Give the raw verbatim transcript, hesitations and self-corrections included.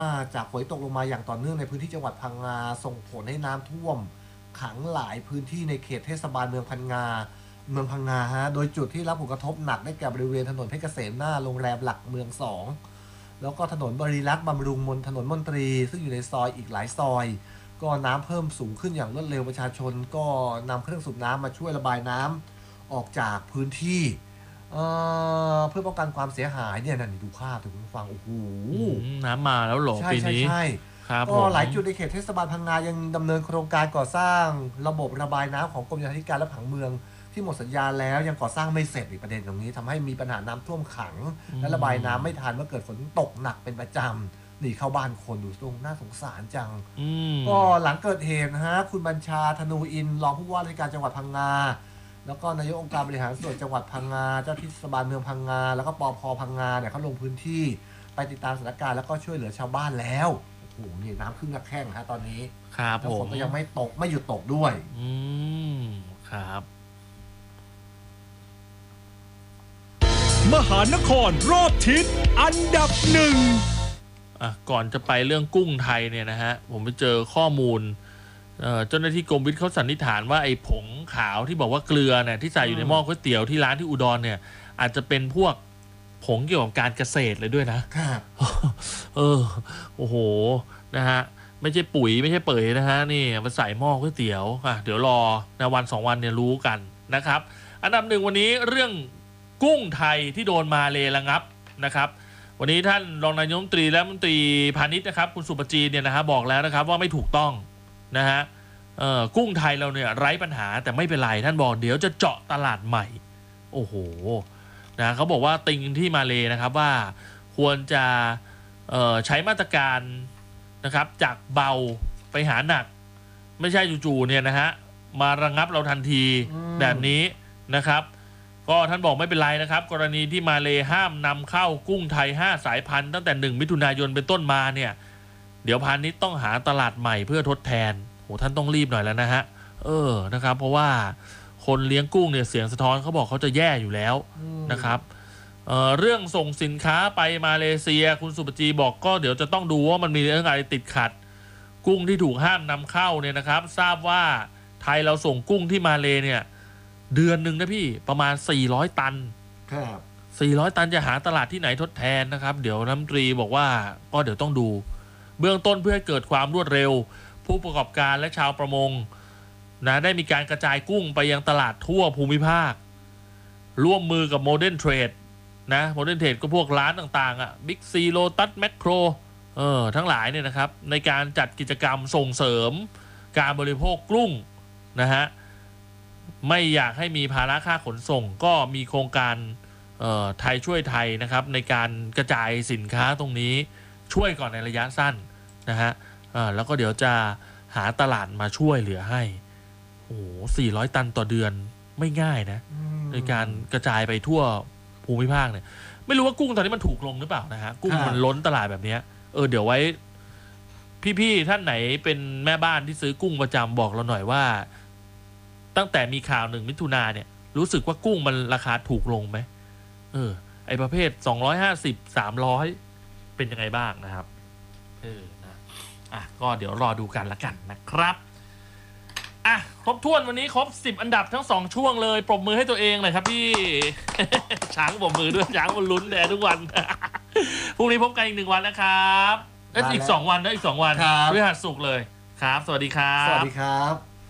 จากฝนตกลงมาอย่างต่อเนื่องในพื้นที่จังหวัดพังงาส่งผลให้น้ำท่วมขังหลายพื้นที่ในเขตเทศบาลเมืองพังงาเมืองพังงาฮะโดยจุดที่รับผลกระทบหนักได้แก่บริเวณถนนเพชรเกษมหน้าโรงแรมหลักเมืองสองแล้วก็ถนนบริรักษ์บำรุงมนถนนมนตรีซึ่งอยู่ในซอยอีกหลายซอยก็น้ำเพิ่มสูงขึ้นอย่างรวดเร็วประชาชนก็นำเครื่องสูบน้ำมาช่วยระบายน้ำออกจากพื้นที่เอ่อเพื่อป้องกันความเสียหายเนี่ยนั่นดูภาพถึงฟังโอ้โหน้ำมาแล้วหรอใช่ปีใช่นี้ใช่ครับก็ผมหลายจุดในเขตเทศบาลพังงายังดำเนินโครงการก่อสร้างระบบระบายน้ำของกรมโยธาธิการและผังเมืองที่หมดสัญญาแล้วยังก่อสร้างไม่เสร็จอีกประเด็นตรงนี้ทำให้มีปัญหาน้ำท่วมขังและระบายน้ำไม่ทันเมื่อเกิดฝนตกหนักเป็นประจำหนีเข้าบ้านคนดูตรงน่าสงสารจังก็หลังเกิดเหตุนะฮะคุณบัญชาธนูอินรองผู้ว่าราชการจังหวัดพังงาแล้วก็นายกองค์การบริหารส่วนจังหวัดพังงาเจ้าที่เทศบาลเมืองพังงาแล้วก็ปภพังงาเนี่ยเขาลงพื้นที่ไปติดตามสถานการณ์แล้วก็ช่วยเหลือชาวบ้านแล้วโอ้โหนี่น้ำขึ้นหนักแข้งฮะตอนนี้ครับแล้วผฝมนก็ยังไม่ตกไม่หยุดตกด้วยอืมครับมหานครรอบทิศอันดับหนึ่งอ่ะก่อนจะไปเรื่องกุ้งไทยเนี่ยนะฮะผมไปเจอข้อมูลเอ่อเจ้าหน้าที่กรมวิทย์เขาสันนิษฐานว่าไอ้ผงขาวที่บอกว่าเกลือเนี่ยที่ใส่อยู่ในหม้อก๋วยเตี๋ยวที่ร้านที่อุดรเนี่ยอาจจะเป็นพวกผงเกี่ยวกับการเกษตรเลยด้วยนะครับเออโอ้โหนะฮะไม่ใช่ปุ๋ยไม่ใช่เปยนะฮะนี่มาใส่หม้อก๋วยเตี๋ยวอ่ะเดี๋ยวรอนะวันสองวันเนี่ยรู้กันนะครับอันดับหนึ่งวันนี้เรื่องกุ้งไทยที่โดนมาเลระงับนะครับวันนี้ท่านรองนายกรัฐมนตรีและรัฐมนตรีพาณิชย์นะครับคุณสุปจีเนี่ยนะฮะบอกแล้วนะครับว่าไม่ถูกต้องนะฮะเอ่อกุ้งไทยเราเนี่ยไร้ปัญหาแต่ไม่เป็นไรท่านบอกเดี๋ยวจะเจาะตลาดใหม่โอ้โหนะเขาบอกว่าติงที่มาเลนะครับว่าควรจะเอ่อใช้มาตรการนะครับจากเบาไปหาหนักไม่ใช่จู่ๆเนี่ยนะฮะมาระงับเราทันทีแบบนี้นะครับก็ท่านบอกไม่เป็นไรนะครับกรณีที่มาเลห้ามนำเข้ากุ้งไทยห้าสายพันธุ์ตั้งแต่หนึ่งมิถุนายนเป็นต้นมาเนี่ยเดี๋ยวพาณิชย์ต้องหาตลาดใหม่เพื่อทดแทนโหท่านต้องรีบหน่อยแล้วนะฮะเออนะครับเพราะว่าคนเลี้ยงกุ้งเนี่ยเสียงสะท้อนเขาบอกเขาจะแย่อยู่แล้วนะครับ เอ่อเรื่องส่งสินค้าไปมาเลเซียคุณสุปจีบอกก็เดี๋ยวจะต้องดูว่ามันมีเรื่องอะไรติดขัดกุ้งที่ถูกห้ามนำเข้าเนี่ยนะครับทราบว่าไทยเราส่งกุ้งที่มาเลเนี่ยเดือนหนึ่งนะพี่ประมาณสี่ร้อยตันครับสี่ร้อยตันจะหาตลาดที่ไหนทดแทนนะครับเดี๋ยวรัฐมนตรีบอกว่าก็เดี๋ยวต้องดูเบื้องต้นเพื่อให้เกิดความรวดเร็วผู้ประกอบการและชาวประมงนะได้มีการกระจายกุ้งไปยังตลาดทั่วภูมิภาคร่วมมือกับโมเดิร์นเทรดนะโมเดิร์นเทรดก็พวกร้านต่างๆอ่ะบิ๊กซีโลตัสแมคโครเออทั้งหลายเนี่ยนะครับในการจัดกิจกรรมส่งเสริมการบริโภคกุ้งนะฮะไม่อยากให้มีภาระค่าขนส่งก็มีโครงการเอ่อไทยช่วยไทยนะครับในการกระจายสินค้าตรงนี้ช่วยก่อนในระยะสั้นนะฮะอ่าแล้วก็เดี๋ยวจะหาตลาดมาช่วยเหลือให้โอ้โหสี่ร้อยตันต่อเดือนไม่ง่ายนะในการกระจายไปทั่วภูมิภาคเนี่ยไม่รู้ว่ากุ้งตอนนี้มันถูกลงหรือเปล่านะฮะกุ้งมันล้นตลาดแบบนี้เออเดี๋ยวไว้พี่ๆท่านไหนเป็นแม่บ้านที่ซื้อกุ้งประจำบอกเราหน่อยว่าตั้งแต่มีข่าวหนึ่งมิถุนาเนี่ยรู้สึกว่ากุ้งมันราคาถูกลงไหมเออไอประเภทสองร้อยห้าสิบ สามร้อยเป็นยังไงบ้างนะครับเออนะอ่ะก็เดี๋ยวรอดูกันละกันนะครับอ่ะครบถ้วนวันนี้ครบสิบอันดับทั้งสองช่วงเลยปรบมือให้ตัวเองหน่อยครับพี่ ช้างปรบมือด้วยช้างมันลุ้นแดดทุกวัน พรุ่งนี้พบกันอีกหนึ่งวันนะครับเอ้ยอีกสองวันนะอีกสองวันพฤหัสศุกร์เลยครับสวัสดีครับสวัสดีครับ